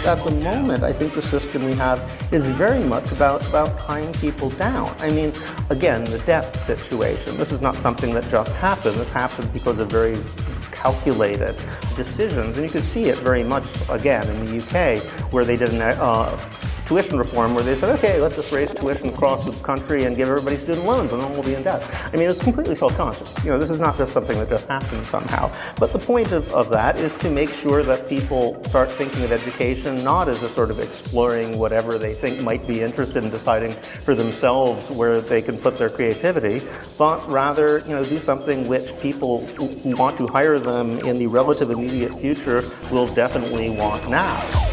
at the moment, I think the system we have is very much about tying people down. I mean, again, the debt situation, this is not something that just happened. This happened because of very calculated decisions, and you could see it very much, again, in the UK, where they did tuition reform, where they said, okay, let's just raise tuition across the country and give everybody student loans, and then we'll be in debt. I mean, it's completely self-conscious. You know, this is not just something that just happened somehow. But the point of that is to make sure that people start thinking of education not as a sort of exploring whatever they think might be interested in deciding for themselves where they can put their creativity, but rather, you know, do something which people who want to hire them in the relative immediate future will definitely want now.